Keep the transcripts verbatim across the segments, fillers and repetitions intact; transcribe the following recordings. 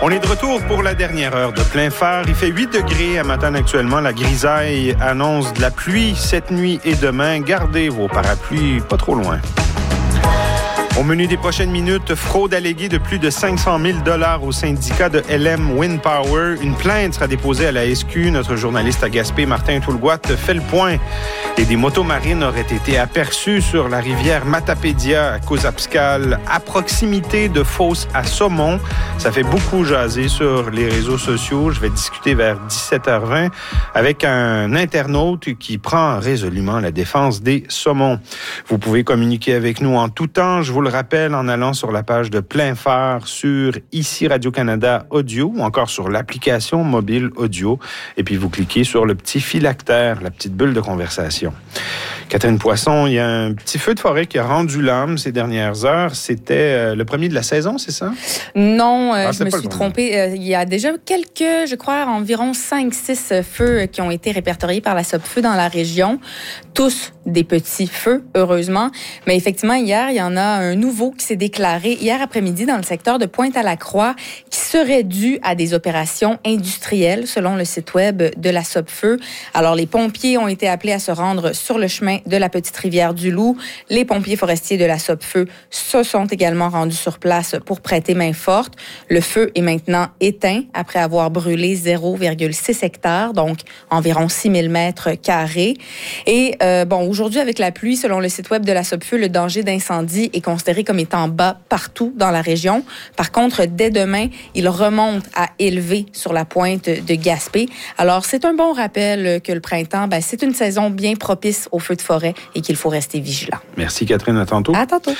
On est de retour pour la dernière heure de plein phare. Il fait huit degrés à Matane actuellement. La grisaille annonce de la pluie cette nuit et demain. Gardez vos parapluies pas trop loin. Au menu des prochaines minutes, fraude alléguée de plus de cinq cent mille dollars au syndicat de L M Wind Power. Une plainte sera déposée à la S Q. Notre journaliste à Gaspé, Martin Toulgoat, fait le point. Et des motos marines auraient été aperçues sur la rivière Matapédia à Cousapscal, à proximité de fosses à saumon. Ça fait beaucoup jaser sur les réseaux sociaux. Je vais discuter vers dix-sept heures vingt avec un internaute qui prend résolument la défense des saumons. Vous pouvez communiquer avec nous en tout temps. Je vous le rappelle en allant sur la page de Plein Phare sur ici Radio-Canada Audio ou encore sur l'application mobile audio. Et puis vous cliquez sur le petit phylactère, la petite bulle de conversation. Catherine Poisson, il y a un petit feu de forêt qui a rendu l'âme ces dernières heures. C'était le premier de la saison, c'est ça? Non, euh, ah, je me suis trompée. Euh, il y a déjà quelques, je crois, environ cinq six feux qui ont été répertoriés par la SOPFEU dans la région. Tous des petits feux, heureusement. Mais effectivement, hier, il y en a un nouveau qui s'est déclaré hier après-midi dans le secteur de Pointe-à-la-Croix qui serait dû à des opérations industrielles, selon le site web de la SOPFEU. Alors, les pompiers ont été appelés à se rendre sur le chemin de la petite rivière du Loup. Les pompiers forestiers de la SOPFEU se sont également rendus sur place pour prêter main forte. Le feu est maintenant éteint après avoir brûlé zéro virgule six hectares, donc environ six mille mètres carrés. Et euh, bon, aujourd'hui, avec la pluie, selon le site web de la SOPFEU, le danger d'incendie est considéré comme étant bas partout dans la région. Par contre, dès demain, il remonte à élevé sur la pointe de Gaspé. Alors, c'est un bon rappel que le printemps, ben, c'est une saison bien propice aux feux de forêt et qu'il faut rester vigilant. Merci, Catherine. À tantôt. À tantôt.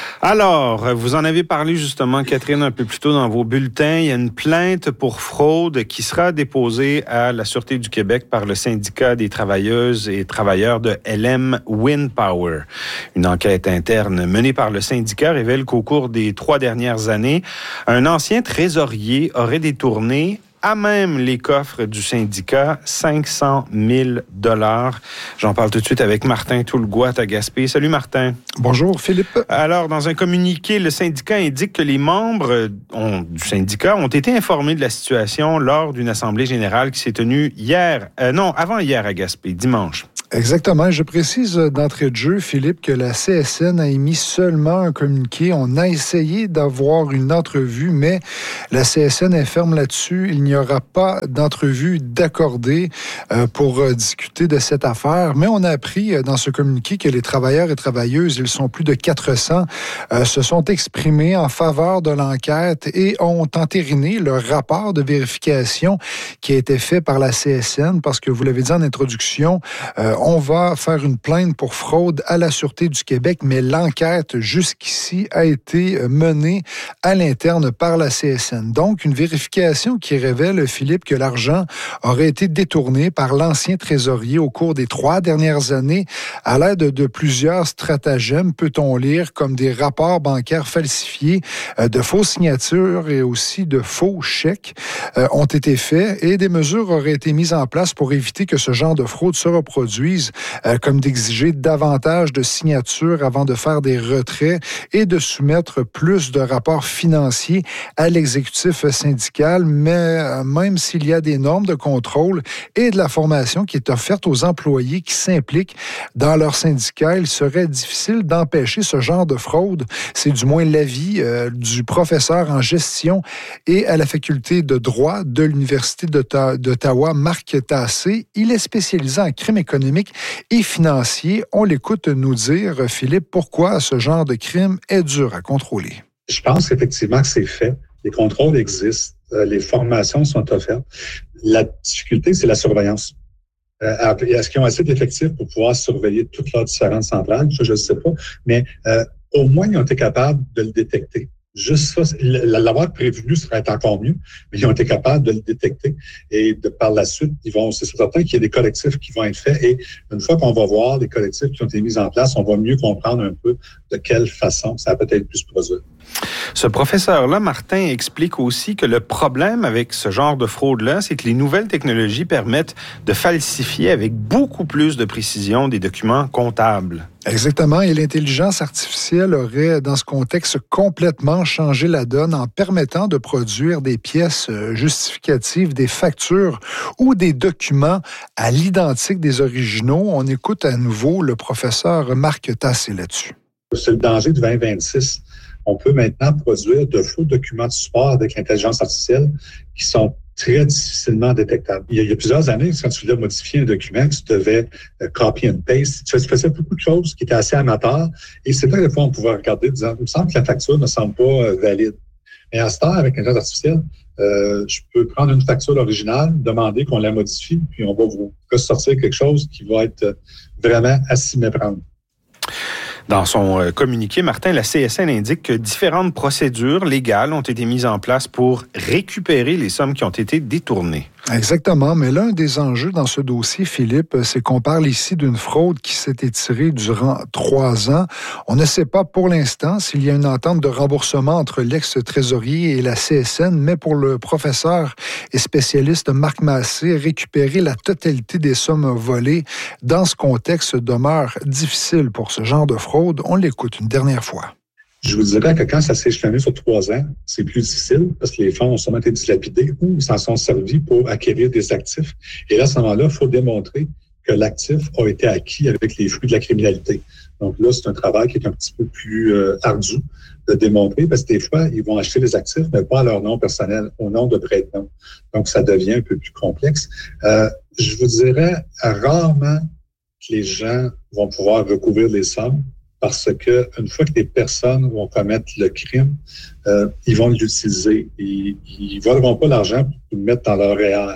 Alors, vous en avez parlé justement, Catherine, un peu plus tôt dans vos bulletins. Il y a une plainte pour fraude qui sera déposée à la Sûreté du Québec par le syndicat des travailleuses et travailleurs de L M Wind Power. Une enquête interne menée par le syndicat révèle qu'au cours des trois dernières années, un ancien trésorier aurait détourné à même les coffres du syndicat, cinq cent mille dollars. J'en parle tout de suite avec Martin Toulgoat à Gaspé. Salut Martin. Bonjour Philippe. Alors, dans un communiqué, le syndicat indique que les membres ont, du syndicat ont été informés de la situation lors d'une assemblée générale qui s'est tenue hier, euh, non, avant-hier à Gaspé, dimanche. Exactement. Je précise d'entrée de jeu, Philippe, que la C S N a émis seulement un communiqué. On a essayé d'avoir une entrevue, mais la C S N est ferme là-dessus. Il n'y aura pas d'entrevue d'accordé euh, pour euh, discuter de cette affaire. Mais on a appris euh, dans ce communiqué que les travailleurs et travailleuses, ils sont plus de quatre cents, euh, se sont exprimés en faveur de l'enquête et ont entériné le rapport de vérification qui a été fait par la C S N parce que, vous l'avez dit en introduction, euh, on va faire une plainte pour fraude à la Sûreté du Québec, mais l'enquête jusqu'ici a été menée à l'interne par la C S N. Donc, une vérification qui révèle, Philippe, que l'argent aurait été détourné par l'ancien trésorier au cours des trois dernières années à l'aide de plusieurs stratagèmes, peut-on lire, comme des rapports bancaires falsifiés, de fausses signatures et aussi de faux chèques euh, ont été faits et des mesures auraient été mises en place pour éviter que ce genre de fraude se reproduise. Euh, comme d'exiger davantage de signatures avant de faire des retraits et de soumettre plus de rapports financiers à l'exécutif syndical, mais euh, même s'il y a des normes de contrôle et de la formation qui est offerte aux employés qui s'impliquent dans leur syndicat, il serait difficile d'empêcher ce genre de fraude. C'est du moins l'avis euh, du professeur en gestion et à la faculté de droit de l'Université d'Ottawa, Marc Tassé. Il est spécialisé en crime économique et financier. On l'écoute nous dire, Philippe, pourquoi ce genre de crime est dur à contrôler. Je pense effectivement que c'est fait. Les contrôles existent. Euh, les formations sont offertes. La difficulté, c'est la surveillance. Euh, est-ce qu'ils ont assez d'effectifs pour pouvoir surveiller toutes leurs différentes centrales? Ça, je ne sais pas. Mais euh, au moins, ils ont été capables de le détecter. Juste ça, l'avoir prévenu serait encore mieux, mais ils ont été capables de le détecter et de par la suite, ils vont, c'est certain qu'il y a des collectifs qui vont être faits et une fois qu'on va voir les collectifs qui ont été mis en place, on va mieux comprendre un peu de quelle façon ça a peut-être pu se produire. Ce professeur-là, Martin, explique aussi que le problème avec ce genre de fraude-là, c'est que les nouvelles technologies permettent de falsifier avec beaucoup plus de précision des documents comptables. Exactement, et l'intelligence artificielle aurait, dans ce contexte, complètement changé la donne en permettant de produire des pièces justificatives, des factures ou des documents à l'identique des originaux. On écoute à nouveau le professeur Marc Tassé là-dessus. C'est le danger du vingt vingt-six. On peut maintenant produire de faux documents de support avec l'intelligence artificielle qui sont très difficilement détectables. Il y a, il y a plusieurs années, quand tu voulais modifier un document, tu devais uh, copy and paste. Tu faisais beaucoup de choses qui étaient assez amateurs. Et c'est là que des fois, on pouvait regarder en disant, il me semble que la facture ne semble pas uh, valide. Mais à ce temps, avec l'intelligence artificielle, euh, je peux prendre une facture originale, demander qu'on la modifie, puis on va vous ressortir quelque chose qui va être vraiment à s'y méprendre. Dans son communiqué, Martin, la C S N indique que différentes procédures légales ont été mises en place pour récupérer les sommes qui ont été détournées. Exactement, mais l'un des enjeux dans ce dossier, Philippe, c'est qu'on parle ici d'une fraude qui s'est étirée durant trois ans. On ne sait pas pour l'instant s'il y a une entente de remboursement entre l'ex-trésorier et la C S N, mais pour le professeur et spécialiste Marc Massé, récupérer la totalité des sommes volées dans ce contexte demeure difficile pour ce genre de fraude. On l'écoute une dernière fois. Je vous dirais que quand ça s'est échelonné sur trois ans, c'est plus difficile parce que les fonds ont sûrement été dilapidés ou ils s'en sont servis pour acquérir des actifs. Et là, à ce moment-là, il faut démontrer que l'actif a été acquis avec les fruits de la criminalité. Donc là, c'est un travail qui est un petit peu plus euh, ardu de démontrer parce que des fois, ils vont acheter des actifs, mais pas à leur nom personnel, au nom de prête-nom. Donc, ça devient un peu plus complexe. Euh, je vous dirais rarement que les gens vont pouvoir recouvrir les sommes. Parce que une fois que les personnes vont commettre le crime, euh, ils vont l'utiliser. Ils ne voleront pas l'argent pour le mettre dans leur réel.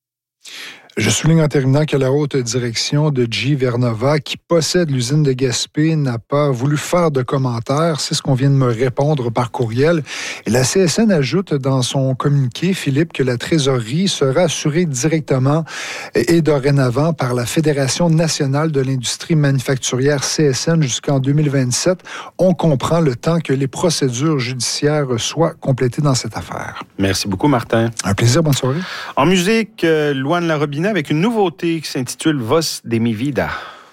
Je souligne en terminant que la haute direction de G. Vernova, qui possède l'usine de Gaspé, n'a pas voulu faire de commentaires. C'est ce qu'on vient de me répondre par courriel. Et la C S N ajoute dans son communiqué, Philippe, que la trésorerie sera assurée directement et dorénavant par la Fédération nationale de l'industrie manufacturière C S N jusqu'en deux mille vingt-sept. On comprend le temps que les procédures judiciaires soient complétées dans cette affaire. Merci beaucoup, Martin. Un plaisir, bonne soirée. En musique, euh, Louane Larobina avec une nouveauté qui s'intitule Vos de mi vida.